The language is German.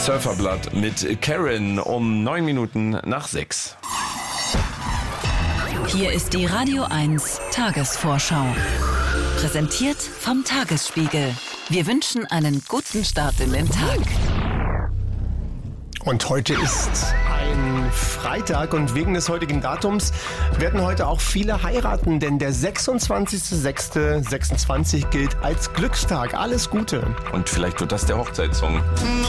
Surferblatt mit Karen um 9 Minuten nach 6. Hier ist die Radio 1 Tagesvorschau. Präsentiert vom Tagesspiegel. Wir wünschen einen guten Start in den Tag. Und heute ist ein Freitag und wegen des heutigen Datums werden heute auch viele heiraten, denn der 26.06.26 gilt als Glückstag. Alles Gute. Und vielleicht wird das der Hochzeitssong.